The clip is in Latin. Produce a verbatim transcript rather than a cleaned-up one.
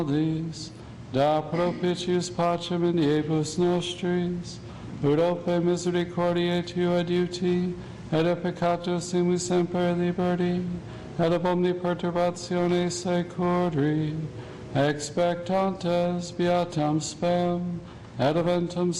da propitius pacem in diebus nostris, ut ope misericordiae Tua adiuti, et a peccatus imus semper liberti, et ab omni perturbatione securi, expectantes beatam spem, et eventum